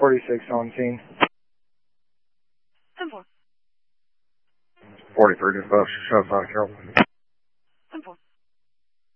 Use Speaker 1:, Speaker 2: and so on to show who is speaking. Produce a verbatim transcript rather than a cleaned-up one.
Speaker 1: forty-six on scene.
Speaker 2: ten four.
Speaker 3: forty-three, just about shut by Carroll.